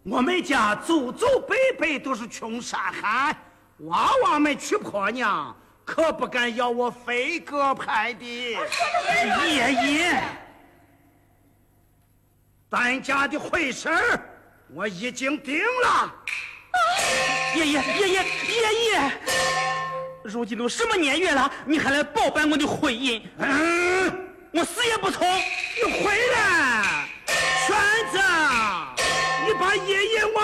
我们家祖祖辈辈都是穷山汉，娃娃们娶婆娘可不敢要我飞鸽派的。爷爷，咱家的婚事我已经定了。 爷爷，如今都什么年月了，你还来包办我的婚姻？我死也不从。 你回来，圈子，你把爷爷我